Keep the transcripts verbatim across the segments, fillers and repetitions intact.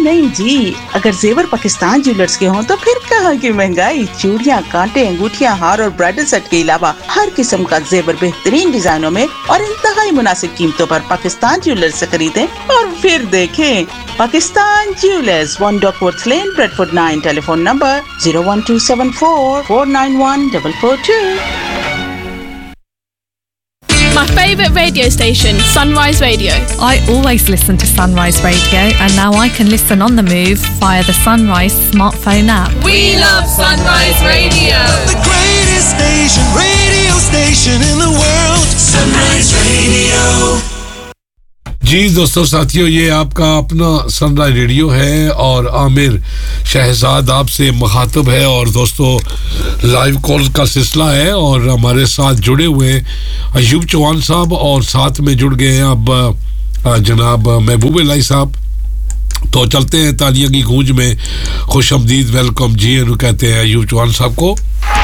नहीं जी, अगर जेवर पाकिस्तान ज्वेलर्स के हों तो फिर कहाँ की महंगाई। चूड़ियाँ, कांटे, अंगूठियाँ, हार और ब्राइडल सेट के अलावा हर किस्म का जेवर बेहतरीन डिजाइनों में और इंतहाई मुनासिब कीमतों पर पाकिस्तान ज्वेलर्स से खरीदें और फिर देखें। Pakistan jewellers, one डॉकवर्थ lane, Bradford nine, telephone number zero one two seven four four nine one four four two. My favourite radio station, Sunrise Radio. I always listen to Sunrise Radio, and now I can listen on the move via the Sunrise smartphone app. We love Sunrise Radio. The greatest station, radio station in the world. Sunrise Radio. जी दोस्तों साथियों, ये आपका अपना sunrise radio है और आमिर शहजाद आपसे मुखातब है और दोस्तों लाइव कॉल का सिलसिला है और हमारे साथ जुड़े हुए अयूब चौहान साहब और साथ में जुड़ गए हैं अब जनाब महबूब इलाही साहब। तो चलते हैं तालियों की गूंज में खुशामदीद वेलकम जी इन्हें कहते हैं अयूब चौहान साहब को।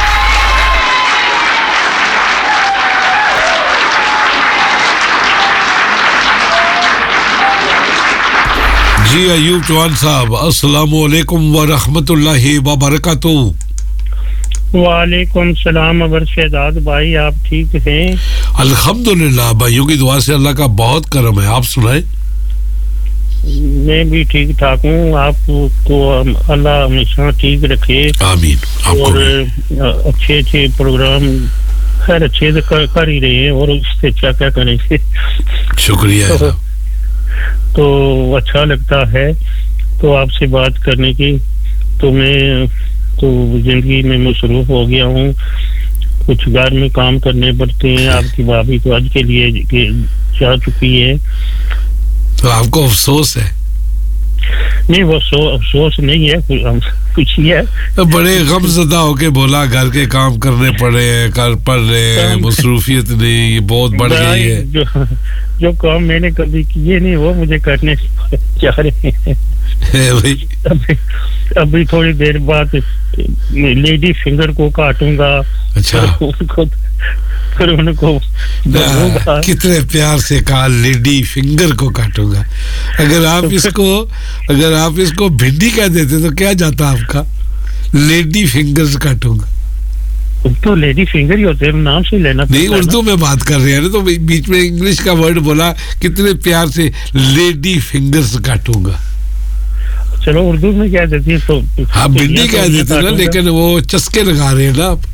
जी अयूब चौहान साहब, अस्सलाम वालेकुम व रहमतुल्लाहि व बरकातहू। वालेकुम सलाम अबर शहजाद भाई, आप ठीक हैं? अल्हम्दुलिल्लाह, भाइयों की दुआ से अल्लाह का बहुत करम है। आप सुनाएं? मैं भी ठीक ठाक हूँ। आपको अल्लाह हमेशा ठीक रखे। आमीन। और अच्छे अच्छे प्रोग्राम खैर अच्छे से कर, कर ही रहे हैं और उससे क्या क्या करेंगे। शुक्रिया। तो, तो अच्छा लगता है तो आपसे बात करने की। तो मैं तो जिंदगी में मसरूफ हो गया हूँ, कुछ घर में काम करने पड़ते हैं। आपकी भाभी तो आज के लिए जा चुकी है, तो आपको अफसोस है? नहीं, वो अफसोस नहीं है, कुछ ही है। तो बड़े गमज़दा होके बोला घर के काम करने पड़े हैं, कर पड़ रहे हैं, मसरूफियत नहीं ये बहुत बढ़ गई है। जो जो काम मैंने कभी किए नहीं वो मुझे करने चाह रहे हैं भाई। अभी, अभी थोड़ी देर बाद लेडी फिंगर को काटूंगा। अच्छा। उनको फिर उनको कितने प्यार से कहा लेडी फिंगर को काटूंगा। अगर आप इसको अगर आप इसको भिंडी कह देते तो क्या जाता आपका? लेडी फिंगर्स काटूंगा तो लेडी फिंगर ही होते हैं, नाम से लेना। नहीं, उर्दू में बात कर रहे हैं ना, तो बीच में इंग्लिश का वर्ड बोला, कितने प्यार से लेडी फिंगर्स काटूंगा। चलो उर्दू में क्या देती है तो हाँ भिंडी कह देते ना, लेकिन वो चस्के लगा रहे हैं ना आप।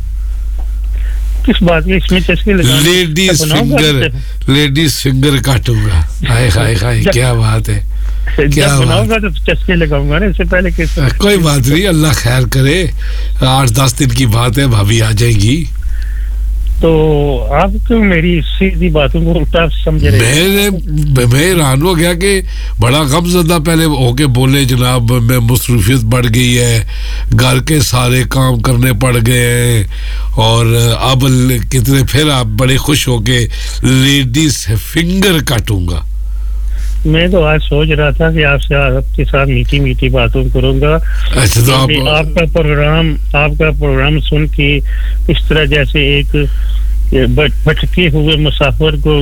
किस बात के इसमें चस्के लगा? Ladies finger, ladies finger काटूंगा। हाय हाय हाय, क्या बात है, क्या बनाऊंगा तो चस्के लगाऊंगा ना, इससे पहले किस। कोई बात नहीं, अल्लाह खैर करे। आठ दस दिन की बात है, भाभी आ जाएगी। तो आप क्यों मेरी सीधी बातों को उल्टा समझ रहे हैं? मैंने मैं हैरान हो गया कि बड़ा गमज़दा पहले होके बोले जनाब मैं मसरूफियत बढ़ गई है, घर के सारे काम करने पड़ गए हैं, और अब कितने फिर आप बड़े खुश होके लेडीज फिंगर काटूंगा। मैं तो आज सोच रहा था कि आपसे आपके साथ मीठी मीठी बातों करूंगा। अच्छा, तो आप... आपका प्रोग्राम आपका प्रोग्राम सुन के इस तरह जैसे एक भटके हुए मुसाफिर को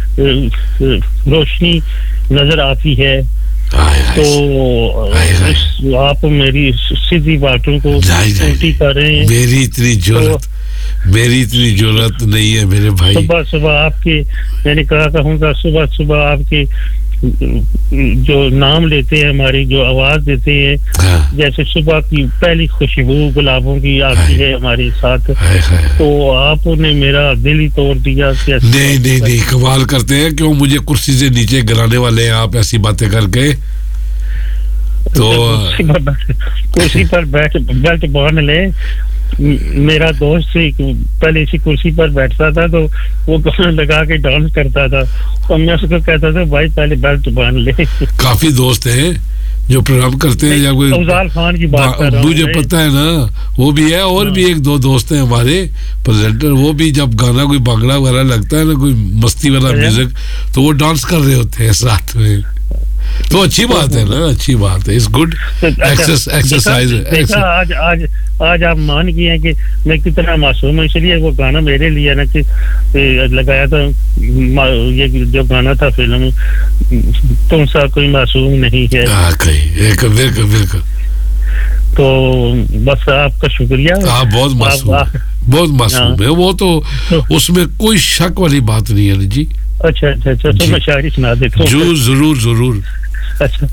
रोशनी नजर आती है। तो आप मेरी सीधी बातों को उल्टी कर रहे हैं। मेरी इतनी जरूरत मेरी इतनी जरूरत नहीं है मेरे भाई। सुबह सुबह आपके मैंने कहा कहूँगा सुबह सुबह आपके जो नाम लेते हैं, हमारी जो आवाज देते हैं, हाँ। जैसे सुबह की पहली खुशबू गुलाबों की आती है हमारे साथ, तो आपने मेरा दिल ही तोड़ दिया। नहीं नहीं नहीं, कमाल करते हैं। क्यों मुझे कुर्सी से नीचे गिराने वाले हैं आप ऐसी बातें करके? तो कुर्सी पर बैठ बेल्ट बांध ले। मेरा दोस्त पहले इसी कुर्सी पर बैठता था तो वो गाना लगा के डांस करता था, तो मैं उसको कहता था भाई पहले बेल्ट बांध ले। काफी दोस्त हैं जो प्रोग्राम करते हैं, या कोई अफजाल खान की बात कर रहा हूं, मुझे पता है ना, वो भी है। और भी एक दो दोस्त हैं हमारे प्रेजेंटर, वो भी जब गाना कोई बांगड़ा वगैरह लगता है ना, कोई मस्ती वाला म्यूजिक, तो वो डांस कर रहे होते हैं साथ में। तो अच्छी बात है ना, अच्छी बात है। It's good exercise. आज आज آج آپ مان گئے ہیں کہ میں کتنا معصوم ہوں. اس لیے وہ گانا میرے لیے نا کہ لگایا تھا, یہ جو گانا تھا فلم تم سا کوئی معصوم نہیں ہے. بالکل بالکل بالکل. تو بس آپ کا شکریہ. آپ بہت معصوم بہت معصوم ہے, وہ تو اس میں کوئی شک والی بات نہیں ہے جی. اچھا اچھا اچھا تو میں شاعری سنا دیتا ہوں. جو ضرور ضرور. اچھا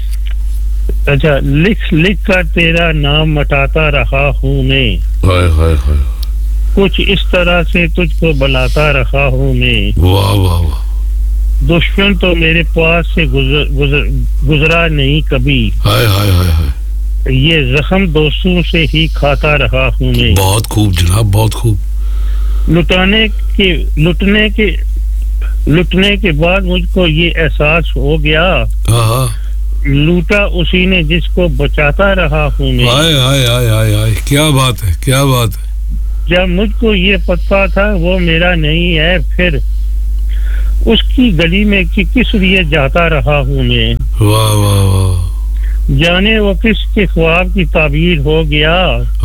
اچھا لکھ لکھ کر تیرا نام مٹاتا رہا ہوں میں, ہائے ہائے ہائے, کچھ اس طرح سے تجھ کو بلاتا رہا ہوں میں. واہ واہ واہ. دشمن تو میرے پاس سے گزر, گزر, گزرا نہیں کبھی. ہائے ہائے ہائے ہائے. یہ زخم دوستوں سے ہی کھاتا رہا ہوں میں. بہت خوب جناب, بہت خوب. لٹانے کے لٹنے کے لٹنے کے بعد مجھ کو یہ احساس ہو گیا, ہاں لوٹا اسی نے جس کو بچاتا رہا ہوں میں. ہائے ہائے ہائے ہائے ہائے, کیا بات ہے کیا بات ہے. جب مجھ کو یہ پتہ تھا وہ میرا نہیں ہے, پھر اس کی گلی میں کس لیے جاتا رہا ہوں میں. واہ واہ واہ. جانے وہ کس کے خواب کی تعبیر ہو گیا,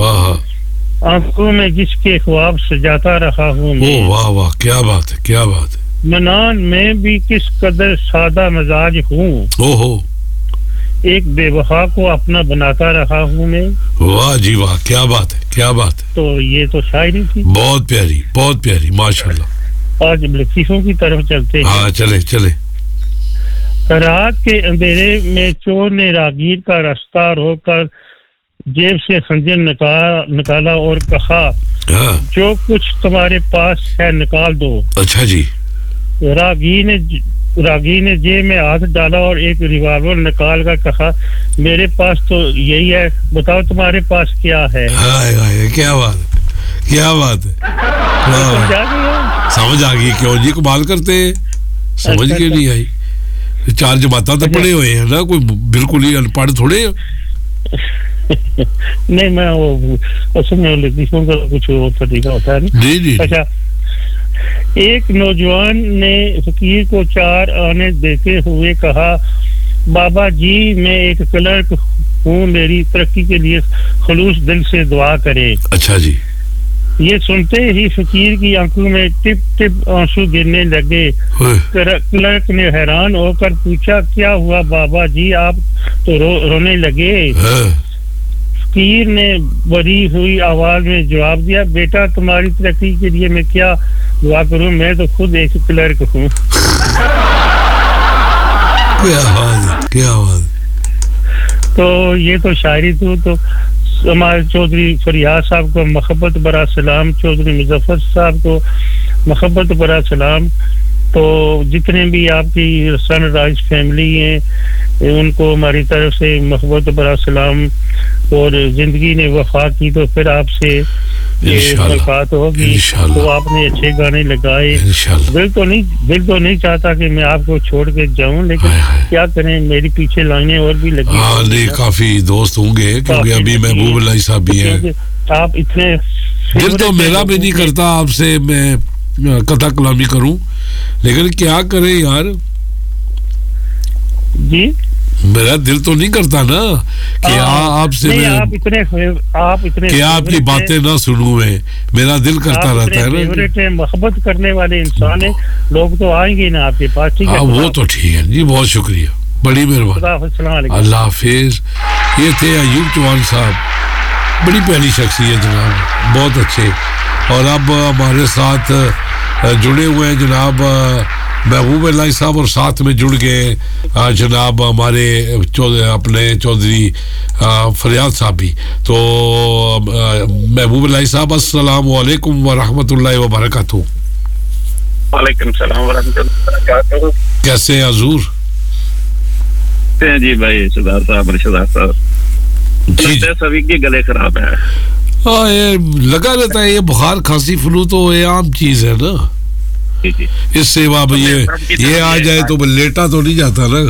آنکھوں میں جس کے خواب سجاتا رہا ہوں میں. واہ واہ, کیا بات ہے کیا بات ہے. منان میں بھی کس قدر سادہ مزاج ہوں, او ہو, ایک بے وفا کو اپنا بناتا رہا ہوں میں. واہ جی واہ, کیا بات ہے کیا بات ہے. تو یہ تو شاعری تھی, بہت پیاری بہت پیاری, ماشاءاللہ. آج لطیفوں کی طرف چلتے ہیں. ہاں چلے چلے. رات کے اندھیرے میں چور نے راگیر کا راستہ روک کر جیب سے خنجر نکالا اور کہا, جو کچھ تمہارے پاس ہے نکال دو. اچھا جی. راگیر نے راگیر نے جیب میں ہاتھ ڈالا اور ایک ریوالور نکال کر کہا, میرے پاس تو یہی ہے, بتاؤ تمہارے پاس کیا ہے. ہائے ہائے, کیا بات ہے کیا بات ہے. سمجھ آ گئی کیوں جی کمال کرتے ہیں, سمجھ کے نہیں آئی. چار جماعتاں تو پڑھے ہوئے ہیں نا, کوئی بالکل ہی ان پڑھ تھوڑے. نہیں میں وہ اصل میں لطیفوں کا کچھ اور طریقہ ہوتا ہے نا. جی جی. اچھا, ایک نوجوان نے فقیر کو چار آنے دیتے ہوئے کہا, بابا جی میں ایک کلرک ہوں, میری ترقی کے لیے خلوص دل سے دعا کرے. اچھا جی. یہ سنتے ہی فقیر کی آنکھوں میں ٹپ ٹپ آنسو گرنے لگے. کلرک نے حیران ہو کر پوچھا, کیا ہوا بابا جی, آپ تو رو, رونے لگے. فقیر نے بڑی ہوئی آواز میں جواب دیا, بیٹا تمہاری ترقی کے لیے میں کیا دعا کروں, میں تو خود ایک کلرک ہوں. کیا بات ہے کیا بات. تو یہ تو شاعری تو تو ہمارے چودھری فریاد صاحب کو محبت برا سلام, چودھری مظفر صاحب کو محبت برا سلام. تو جتنے بھی آپ کی سن رائز فیملی ہیں ان کو ہماری طرف سے محبت برا سلام. اور زندگی نے وفا کی تو پھر آپ سے ملاقات ہوگی. تو آپ نے اچھے گانے لگائے, دل تو نہیں دل تو نہیں چاہتا کہ میں آپ کو چھوڑ کے جاؤں, لیکن کیا کریں میری پیچھے لائنیں اور بھی لگی. ہاں نہیں, کافی دوست ہوں گے کیونکہ ابھی محبوب اللہ صاحب بھی ہیں. آپ اتنے, دل تو میرا بھی نہیں کرتا آپ سے میں قطع کلامی کروں, لیکن کیا کریں یار. جی میرا دل تو نہیں کرتا نا کہ آپ سے میں آپ اتنے آپ اتنے کہ آپ کی باتیں نہ سنوں میں, میرا دل کرتا رہتا ہے نا. محبت کرنے والے انسان ہیں, لوگ تو آئیں گے نا آپ کے پاس. ٹھیک ہے, وہ تو ٹھیک ہے جی, بہت شکریہ, بڑی مہربانی, اللہ حافظ. یہ تھے ایوب چوہان صاحب, بڑی پیاری شخصیت جناب, بہت اچھے. اور اب ہمارے ساتھ جڑے ہوئے ہیں جناب محبوب اللہ صاحب, اور ساتھ میں جڑ گئے جناب ہمارے اپنے چودھری فریاد صاحب بھی. تو محبوب اللہ صاحب السلام علیکم ورحمۃ اللہ وبرکاتہ. وعلیکم السلام ورحمۃ اللہ وبرکاتہ. کیسے ہیں حضور؟ جی بھائی شہزاد صاحب رشاد صاحب جی سبھی کے گلے خراب ہیں. ہاں یہ لگا رہتا ہے, یہ بخار کھانسی فلو تو یہ عام چیز ہے نا. اس سے اب یہ یہ آ جائے تو لیٹا تو نہیں جاتا نا.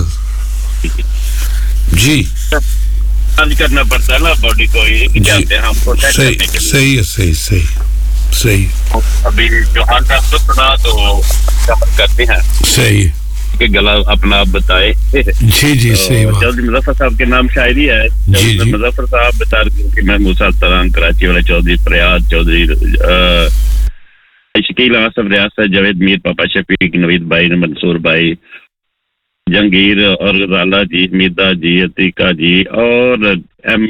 جی کرنا پڑتا ہے نا باڈی کو, یہ جانتے ہیں ہم کو. صحیح صحیح ہے صحیح صحیح صحیح. ابھی جو حال آپ کو سنا تو کرتے ہیں. صحیح. के गला अपना आप बताए। जी जी सही बात। चौधरी मुजफ्फर साहब के नाम शायरी है। जी जी मुजफ्फर साहब बता रहे कि मैं मूसा तरान कराची वाले चौधरी फरियाद चौधरी शकील आसफ रियासत जावेद मीर पापा शफीक नवीद भाई मंसूर भाई जंगीर और गजाला जी मीदा जी अतीका जी और एम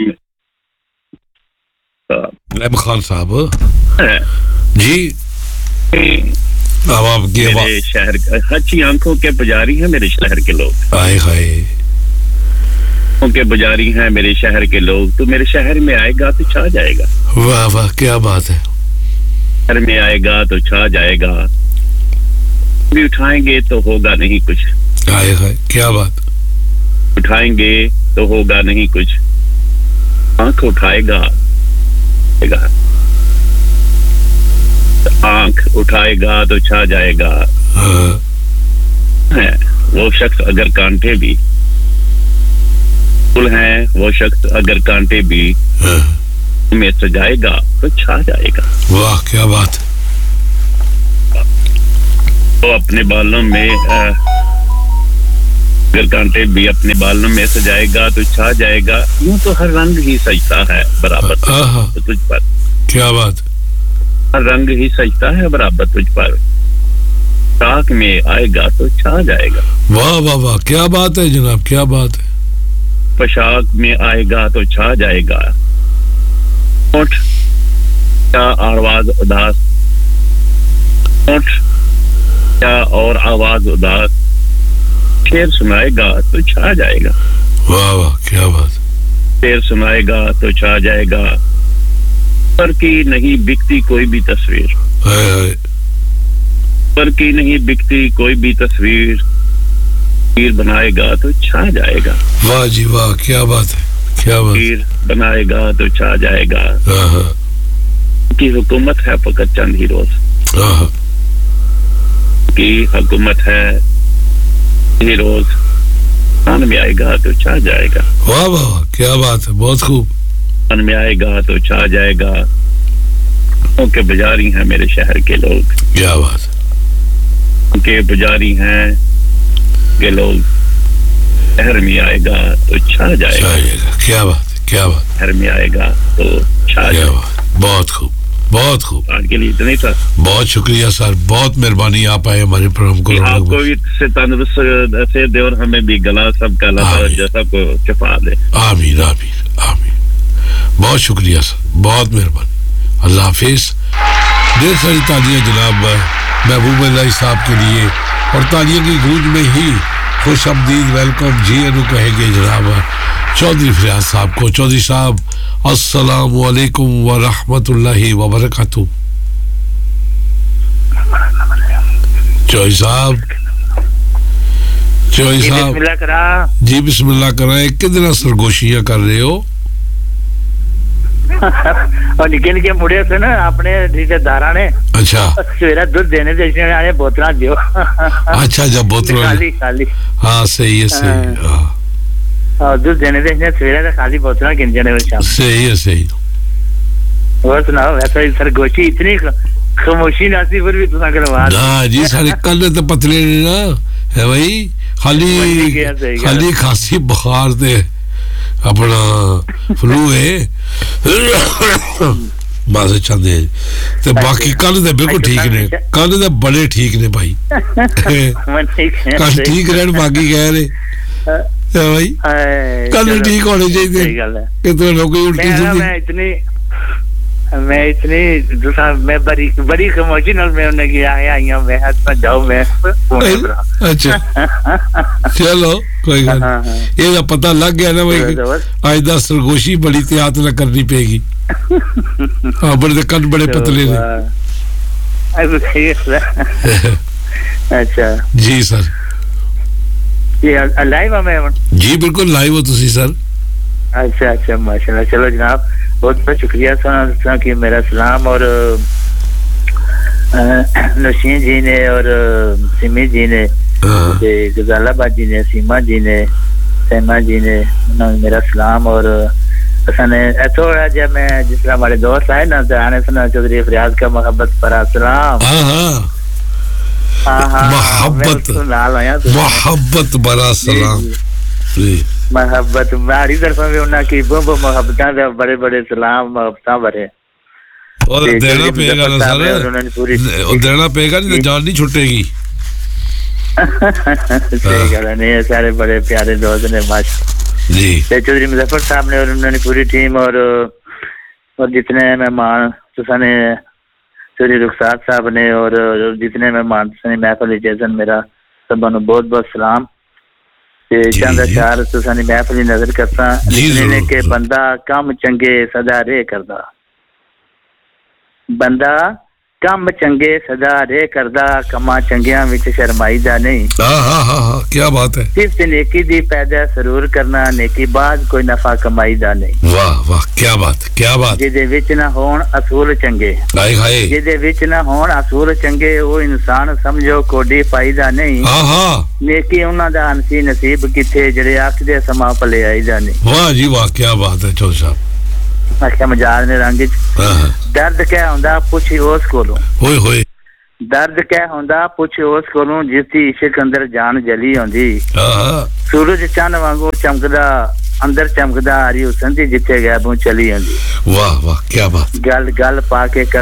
एम खान साहब जी अब आपकी मेरे शहर अच्छी आंखों के पुजारी हैं मेरे शहर के लोग। आए हाय आंखों के पुजारी हैं मेरे शहर के लोग। तो मेरे शहर में आएगा तो छा जाएगा। वाह वाह क्या बात है। शहर में आएगा तो छा जाएगा। भी उठाएंगे तो होगा नहीं कुछ। आए हाय क्या बात। उठाएंगे तो होगा नहीं कुछ। आंख उठाएगा आंख उठाएगा तो छा जाएगा। है वो शख्स अगर कांटे भी फूल है वो शख्स अगर कांटे भी में सजाएगा तो छा जाएगा। वाह क्या बात। वो अपने बालों में अगर कांटे भी अपने बालों में सजाएगा तो छा जाएगा। यूं तो हर रंग ही सजता है बराबर तो तुझ पर। क्या बात। हर रंग ही सजता है बराबर तुझ पर। ताक में आएगा तो छा जाएगा। वाह वाह वाह क्या बात है जनाब क्या बात है। पोशाक में आएगा तो छा जाएगा। होठ क्या आवाज उदास होठ क्या और आवाज उदास शेर सुनाएगा तो छा जाएगा। वाह वाह क्या बात। शेर सुनाएगा तो छा जाएगा। पर की नहीं बिकती कोई भी तस्वीर। हाय हाय पर की नहीं बिकती कोई भी तस्वीर। तस्वीर बनाएगा तो छा जाएगा। वाह जी वाह क्या बात है क्या बात। तस्वीर बनाएगा तो छा जाएगा। की हुकूमत है फकत चंद ही रोज। की हुकूमत है ही रोज कान में आएगा तो छा जाएगा। वाह वाह क्या बात है बहुत खूब। कान में आएगा तो छा जाएगा। उनके पुजारी हैं मेरे शहर के लोग। क्या बात। उनके पुजारी हैं के लोग। शहर में आएगा तो छा जाएगा। क्या बात क्या बात। शहर में आएगा तो छा जाएगा। बहुत खूब बहुत खूब। आज के लिए इतना ही था। बहुत शुक्रिया सर बहुत मेहरबानी आप आए हमारे प्रोग्राम को। आपको भी से तंदुरुस्त से दे और हमें भी गला सब का अल्लाह जैसा को शफा दे। आमीन आमीन आमीन। बहुत शुक्रिया सर बहुत मेहरबानी। अल्लाह हाफिज। ढेर सारी तालियां जनाब महबूब अल्लाह साहब के लिए और तालियों की गूंज में ही खुश आमदीद वेलकम जी अनु कहेंगे जनाब चौधरी फरियाद साहब को। चौधरी साहब अस्सलाम वालेकुम व रहमतुल्लाहि व बरकातहू। चौधरी साहब चौधरी साहब जी बिस्मिल्लाह कराएं। कितना सरगोशियां कर रहे हो। और निके निके मुड़े से ना अपने रिश्तेदारा ने अच्छा सवेरा दूध देने से इसने आने बोतल दियो। अच्छा जब बोतल खाली खाली हाँ सही है सही हाँ और दूध देने से इसने सवेरा खाली बोतल गिन जाने वाले शाम। सही है सही। और सुनाओ वैसा सरगोशी इतनी खामोशी नासी पर भी तुम करवा ना जी सारे कल तो पतले ने ना है भाई खाली खाली खांसी बुखार थे अपना फ्लू है बस चंदे ते बाकी कल ते बिल्कुल ठीक ने कल ते बड़े ठीक ने भाई कल ठीक रहन बाकी कह रहे भाई कल ठीक होने चाहिए कि तो लोग उल्टी सीधी। मैं इतनी मैं इतनी दूसरा मैं बड़ी बड़ी खामोशी नाल मैं उन्हें की आया आया मैं हाथ जाओ मैं अच्छा चलो कोई गल ये तो पता लग गया ना भाई आज दस सरगोशी बड़ी एहतियात ना करनी पेगी। हाँ बड़े कन बड़े पतले ने। अच्छा जी सर ये लाइव है मैं जी बिल्कुल लाइव हो तुसी सर। अच्छा अच्छा माशाल्लाह। चलो जनाब बहुत बहुत शुक्रिया सना कि मेरा सलाम और नशीन जी ने और सिमी जी ने गजाला जी ने सीमा जी ने सैमा जी ने मेरा सलाम और असने थोड़ा जब मैं जिस तरह हमारे दोस्त आए ना तो आने सुना चौधरी फरियाद का मोहब्बत पर सलाम। हाँ हाँ मोहब्बत मोहब्बत बड़ा सलाम जी मोहब्बत मारी तरफा भी उन्हें की वो मोहब्बतां दे बड़े बड़े सलाम मोहब्बतां भरे और देना पेगा ना सर और देना पेगा नहीं तो जान नहीं छूटेगी सही गल है नहीं सारे बड़े प्यारे दोस्त ने माशाल्लाह जी चौधरी मुजफ्फर साहब ने और उन्होंने पूरी टीम और और जितने मेहमान तुसाने चौधरी रुखसार साहब ने और जितने मेहमान तुसाने महफिल जैसन मेरा सबको बहुत बहुत सलाम ते चंद अशार तुसाने महफिल नजर करता लिखने के बंदा काम चंगे सदा रे करदा बंदा ਕੰਮ ਚੰਗੇ ਸਦਾ ਰੇ ਕਰਦਾ ਕਮਾਂ ਚੰਗਿਆਂ ਵਿੱਚ ਸ਼ਰਮਾਈਦਾ ਨਹੀਂ ਹਾਂ ਹਾਂ ਹਾਂ ਕੀ ਬਾਤ ਹੈ ਸਿਰਫ ਨੇਕੀ ਦੀ ਪੈਦਾ ਜ਼ਰੂਰ ਕਰਨਾ ਨੇਕੀ ਬਾਅਦ ਕੋਈ ਨਫਾ ਕਮਾਈਦਾ ਨਹੀਂ ਵਾਹ ਵਾਹ ਕੀ ਬਾਤ ਕੀ ਬਾਤ ਜਿਹਦੇ ਵਿੱਚ ਨਾ ਹੋਣ ਅਸੂਲ ਚੰਗੇ ਹਾਏ ਹਾਏ ਜਿਹਦੇ ਵਿੱਚ ਨਾ ਹੋਣ ਅਸੂਲ ਚੰਗੇ ਉਹ ਇਨਸਾਨ ਸਮਝੋ ਕੋਡੀ ਪਾਈਦਾ ਨਹੀਂ ਹਾਂ ਹਾਂ ਨੇਕੀ ਉਹਨਾਂ ਦਾ ਅਨਸੀ ਨਸੀਬ ਕਿੱਥੇ ਜਿਹੜੇ ਆਖਦੇ ਸਮਾਂ ਭਲੇ ਆਈਦਾ ਨਹੀਂ ਵਾਹ ਜੀ ਵਾਹ ਕੀ ਬਾਤ ਹੈ ਚੌਧਰੀ ਸਾਹਿਬ ਆਖਿਆ ਮਜਾਲ ਨੇ ਰੰਗ ਚ ਦਰਦ ਕਿਆ ਹੁੰਦਾ ਪੁੱਛ ਉਸ ਕੋਲੋਂ ਹੋਏ ਹੋਏ ਦਰਦ ਕਿਆ ਹੁੰਦਾ ਪੁੱਛ ਉਸ ਕੋਲੋਂ ਜਿਸ ਦੀ ਇਸ਼ਕ ਅੰਦਰ ਜਾਨ ਜਲੀ ਹੁੰਦੀ ਹਾਂ ਸੂਰਜ ਚੰਨ ਵਾਂਗੂ ਚਮਕਦਾ ਅੰਦਰ ਚਮਕਦਾ ਹਰੀ ਹੁਸਨ ਦੀ ਜਿੱਥੇ ਗੈਬੋਂ ਚਲੀ ਜਾਂਦੀ ਵਾਹ ਵਾਹ ਕੀ ਬਾਤ ਗੱਲ ਗੱਲ ਪਾ ਕੇ